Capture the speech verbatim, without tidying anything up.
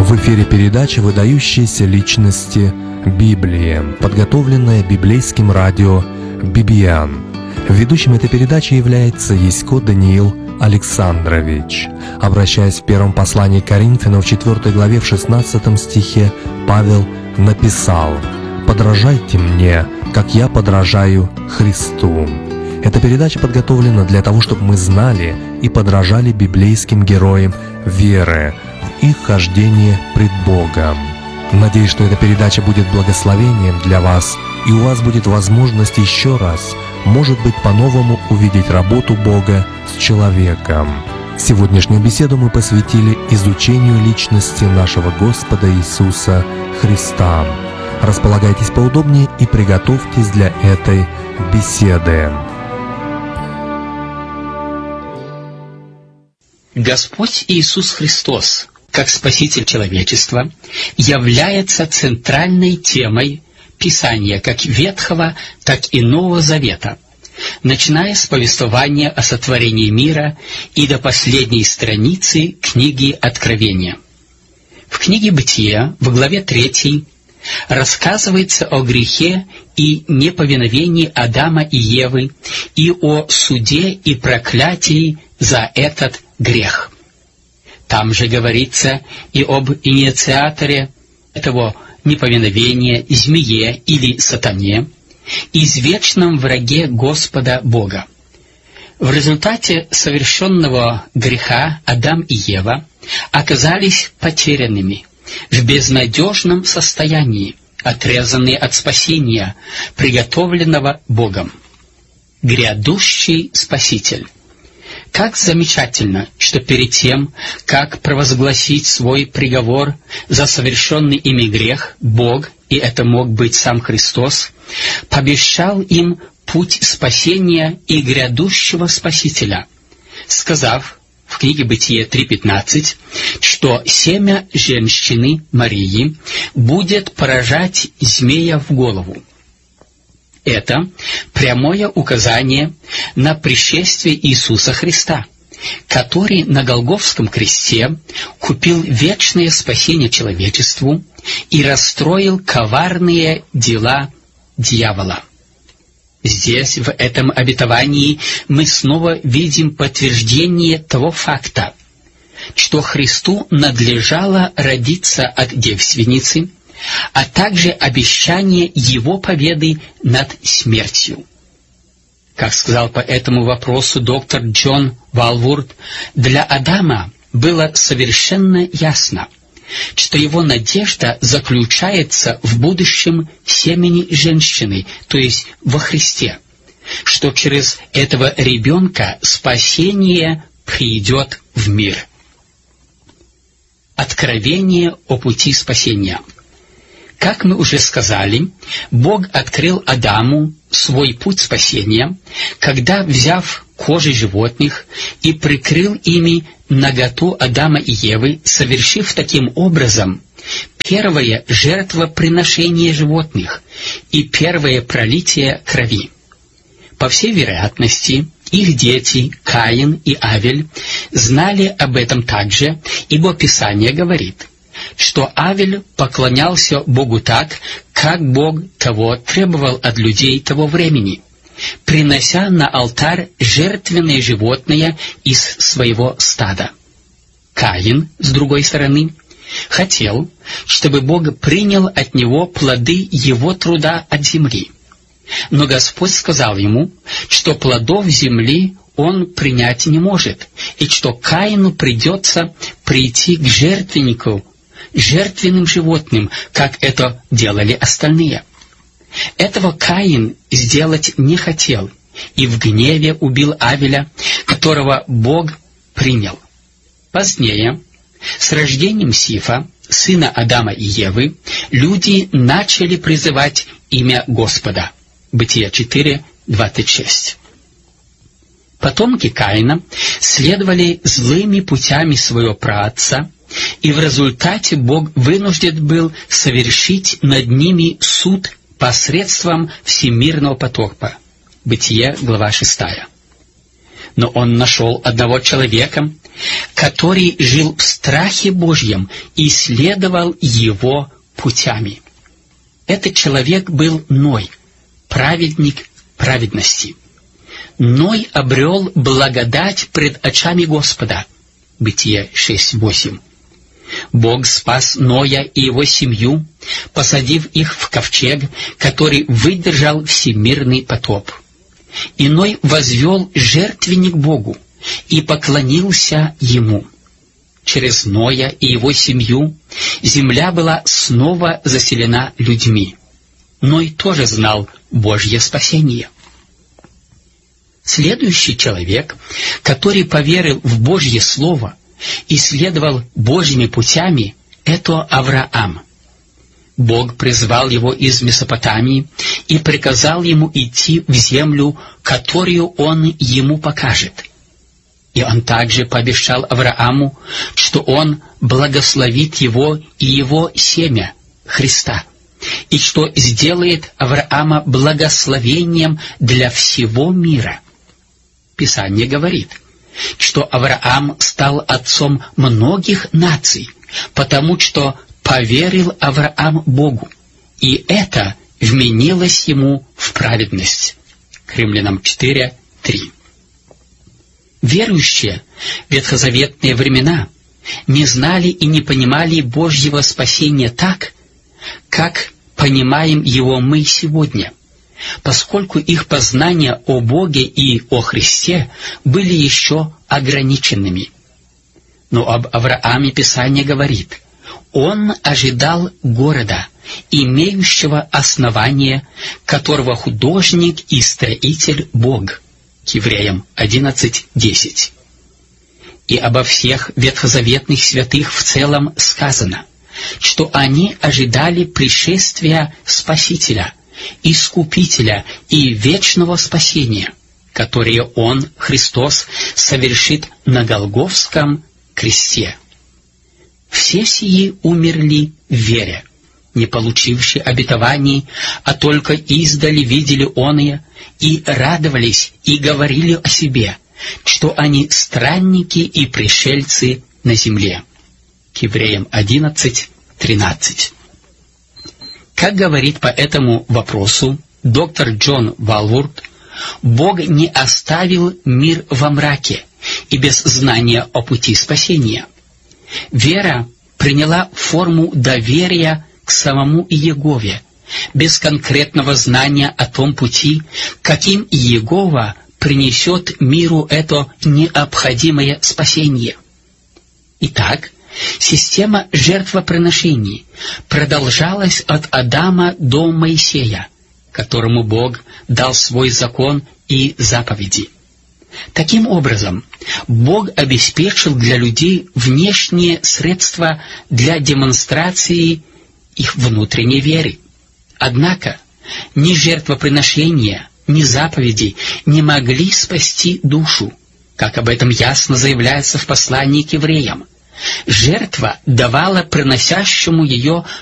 В эфире передача «Выдающиеся личности Библии», подготовленная библейским радио би би эн. Ведущим этой передачи является Ясько Даниил Александрович. Обращаясь в первом послании к Коринфянам в четвёртой главе в шестнадцатом стихе, Павел написал: «Подражайте мне, как я подражаю Христу». Эта передача подготовлена для того, чтобы мы знали и подражали библейским героям веры в их хождении пред Богом. Надеюсь, что эта передача будет благословением для вас, и у вас будет возможность еще раз, может быть, по-новому увидеть работу Бога с человеком. Сегодняшнюю беседу мы посвятили изучению личности нашего Господа Иисуса Христа. Располагайтесь поудобнее и приготовьтесь для этой беседы. Господь Иисус Христос, как Спаситель человечества, является центральной темой Писания как Ветхого, так и Нового Завета, начиная с повествования о сотворении мира и до последней страницы книги Откровения. В книге Бытия, в главе третьей, рассказывается о грехе и неповиновении Адама и Евы и о суде и проклятии за этот грех. Там же говорится и об инициаторе этого неповиновения, змее или сатане, извечном враге Господа Бога. В результате совершенного греха Адам и Ева оказались потерянными, в безнадежном состоянии, отрезанные от спасения, приготовленного Богом. Грядущий Спаситель. Как замечательно, что перед тем, как провозгласить свой приговор за совершенный ими грех, Бог, и это мог быть сам Христос, пообещал им путь спасения и грядущего Спасителя, сказав в книге Бытие три пятнадцать, что семя женщины Марии будет поражать змея в голову. Это прямое указание на пришествие Иисуса Христа, который на Голгофском кресте купил вечное спасение человечеству и расстроил коварные дела дьявола. Здесь, в этом обетовании, мы снова видим подтверждение того факта, что Христу надлежало родиться от девственницы, а также обещание Его победы над смертью. Как сказал по этому вопросу доктор Джон Валвурд, для Адама было совершенно ясно, что его надежда заключается в будущем семени женщины, то есть во Христе, что через этого ребенка спасение придет в мир. Откровение о пути спасения. Как мы уже сказали, Бог открыл Адаму свой путь спасения, когда, взяв кожи животных и прикрыл ими наготу Адама и Евы, совершив таким образом первое жертвоприношение животных и первое пролитие крови. По всей вероятности, их дети Каин и Авель знали об этом также, ибо Писание говорит, что Авель поклонялся Богу так, как Бог того требовал от людей того времени, принося на алтарь жертвенные животные из своего стада. Каин, с другой стороны, хотел, чтобы Бог принял от него плоды его труда от земли. Но Господь сказал ему, что плодов земли он принять не может, и что Каину придется прийти к жертвеннику, жертвенным животным, как это делали остальные. Этого Каин сделать не хотел, и в гневе убил Авеля, которого Бог принял. Позднее, с рождением Сифа, сына Адама и Евы, люди начали призывать имя Господа. Бытие четыре двадцать шесть. Потомки Каина следовали злыми путями своего праотца, и в результате Бог вынужден был совершить над ними суд посредством всемирного потопа. Бытие, глава шестая. Но он нашел одного человека, который жил в страхе Божьем и следовал Его путями. Этот человек был Ной, праведник праведности. Ной обрел благодать пред очами Господа. Бытие шесть восемь. Бог спас Ноя и его семью, посадив их в ковчег, который выдержал всемирный потоп. И Ной возвел жертвенник Богу и поклонился Ему. Через Ноя и его семью земля была снова заселена людьми. Ной тоже знал Божье спасение. Следующий человек, который поверил в Божье Слово и следовал Божьими путями, это Авраам. Бог призвал его из Месопотамии и приказал ему идти в землю, которую он ему покажет. И он также пообещал Аврааму, что он благословит его и его семя, Христа, и что сделает Авраама благословением для всего мира. Писание говорит, что Авраам стал отцом многих наций, потому что поверил Авраам Богу, и это вменилось ему в праведность. К Римлянам четыре три. Верующие в ветхозаветные времена не знали и не понимали Божьего спасения так, как понимаем его мы сегодня, поскольку их познания о Боге и о Христе были еще ограниченными. Но об Аврааме Писание говорит: он ожидал города, имеющего основание, которого художник и строитель Бог. К Евреям одиннадцать десять. И обо всех ветхозаветных святых в целом сказано, что они ожидали пришествия Спасителя, Искупителя и вечного спасения, которое Он, Христос, совершит на Голгофском кресте. Все сии умерли в вере, не получивши обетований, а только издали видели оные, и радовались, и говорили о себе, что они странники и пришельцы на земле. К Евреям одиннадцать тринадцать. Как говорит по этому вопросу доктор Джон Валворд, Бог не оставил мир во мраке и без знания о пути спасения. Вера приняла форму доверия к самому Иегове, без конкретного знания о том пути, каким Иегова принесет миру это необходимое спасение. Итак, система жертвоприношений продолжалась от Адама до Моисея, которому Бог дал свой закон и заповеди. Таким образом, Бог обеспечил для людей внешние средства для демонстрации их внутренней веры. Однако ни жертвоприношения, ни заповеди не могли спасти душу, как об этом ясно заявляется в послании к евреям. Жертва давала приносящему ее